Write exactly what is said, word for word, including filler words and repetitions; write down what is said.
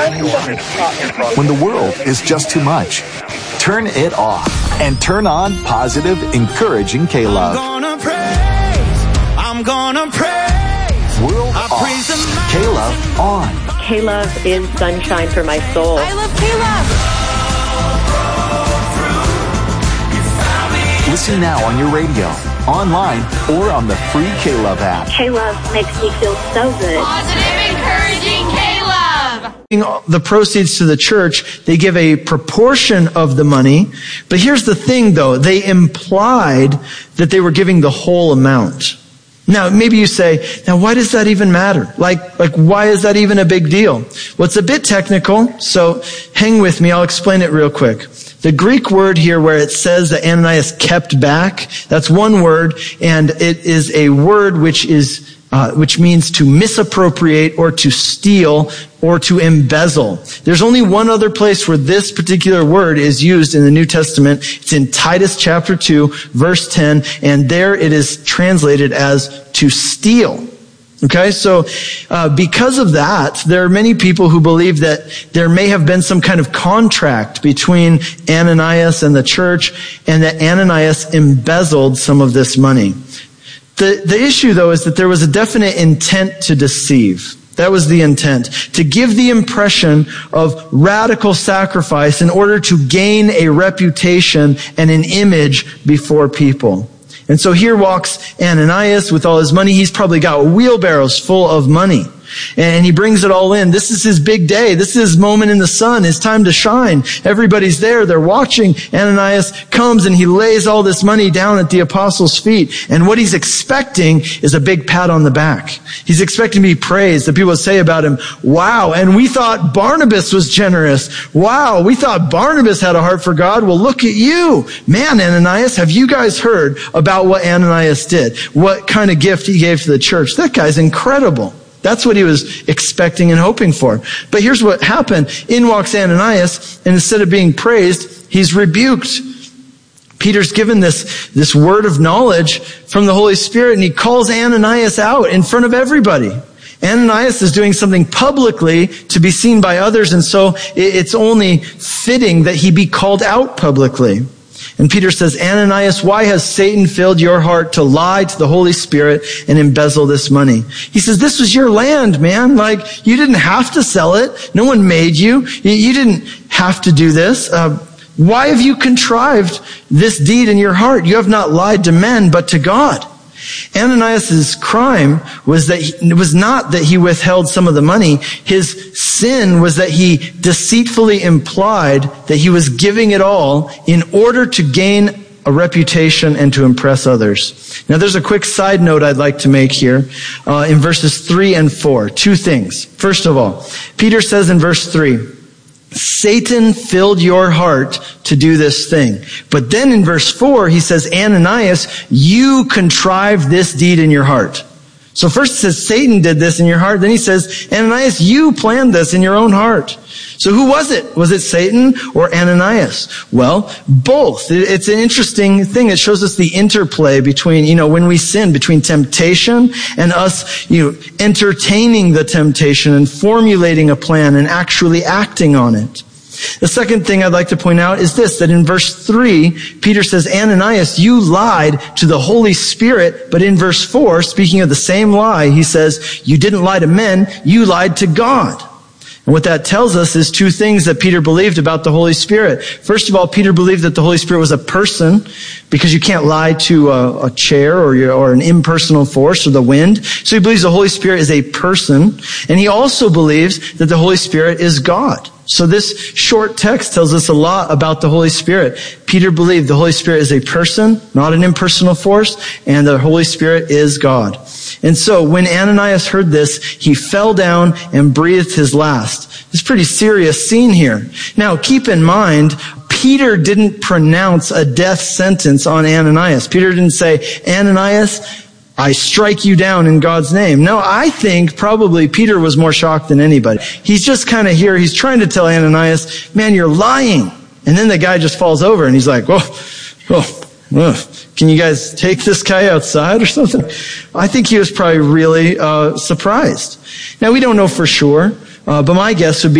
When the world is just too much, turn it off and turn on positive, encouraging K-Love. I'm gonna praise, I'm gonna praise. World I off, K-Love on. K-Love is sunshine for my soul. I love K-Love. Listen now on your radio, online, or on the free K-Love app. K-Love makes me feel so good. Positive, encouraging K-Love. The proceeds to the church, they give a proportion of the money. But here's the thing, though. They implied that they were giving the whole amount. Now, maybe you say, now why does that even matter? Like, like why is that even a big deal? Well, it's a bit technical, so hang with me. I'll explain it real quick. The Greek word here where it says that Ananias kept back, that's one word, and it is a word which is Uh, which means to misappropriate or to steal or to embezzle. There's only one other place where this particular word is used in the New Testament. It's in Titus chapter two, verse ten, and there it is translated as to steal. Okay, so uh, because of that, there are many people who believe that there may have been some kind of contract between Ananias and the church, and that Ananias embezzled some of this money. The, the issue, though, is that there was a definite intent to deceive. That was the intent. To give the impression of radical sacrifice in order to gain a reputation and an image before people. And so here walks Ananias with all his money. He's probably got wheelbarrows full of money. And he brings it all in. This is his big day. This is his moment in the sun. His time to shine. Everybody's there. They're watching. Ananias comes and he lays all this money down at the apostles' feet. And what he's expecting is a big pat on the back. He's expecting to be praised. The people say about him, wow, and we thought Barnabas was generous. Wow, we thought Barnabas had a heart for God. Well, look at you. Man, Ananias, have you guys heard about what Ananias did? What kind of gift he gave to the church? That guy's incredible. That's what he was expecting and hoping for. But here's what happened. In walks Ananias, and instead of being praised, he's rebuked. Peter's given this, this word of knowledge from the Holy Spirit, and he calls Ananias out in front of everybody. Ananias is doing something publicly to be seen by others, and so it's only fitting that he be called out publicly. And Peter says, Ananias, why has Satan filled your heart to lie to the Holy Spirit and embezzle this money? He says, this was your land, man. Like, you didn't have to sell it. No one made you. You didn't have to do this. Uh, why have you contrived this deed in your heart? You have not lied to men, but to God. Ananias' crime was that he, was not that he withheld some of the money. His sin was that he deceitfully implied that he was giving it all in order to gain a reputation and to impress others. Now there's a quick side note I'd like to make here uh, in verses three and four. Two things. First of all, Peter says in verse three, Satan filled your heart to do this thing. But then in verse four, he says, Ananias, you contrived this deed in your heart. So first it says Satan did this in your heart. Then he says, Ananias, you planned this in your own heart. So who was it? Was it Satan or Ananias? Well, both. It's an interesting thing. It shows us the interplay between, you know, when we sin, between temptation and us, you know, entertaining the temptation and formulating a plan and actually acting on it. The second thing I'd like to point out is this, that in verse three, Peter says, Ananias, you lied to the Holy Spirit. But in verse four, speaking of the same lie, he says, you didn't lie to men, you lied to God. And what that tells us is two things that Peter believed about the Holy Spirit. First of all, Peter believed that the Holy Spirit was a person, because you can't lie to a, a chair or, your, or an impersonal force or the wind. So he believes the Holy Spirit is a person. And he also believes that the Holy Spirit is God. So this short text tells us a lot about the Holy Spirit. Peter believed the Holy Spirit is a person, not an impersonal force, and the Holy Spirit is God. And so when Ananias heard this, he fell down and breathed his last. It's a pretty serious scene here. Now, keep in mind, Peter didn't pronounce a death sentence on Ananias. Peter didn't say, Ananias, I strike you down in God's name. No, I think probably Peter was more shocked than anybody. He's just kind of here. He's trying to tell Ananias, man, you're lying. And then the guy just falls over and he's like, whoa, whoa, whoa. Can you guys take this guy outside or something? I think he was probably really uh, surprised. Now, we don't know for sure, uh, but my guess would be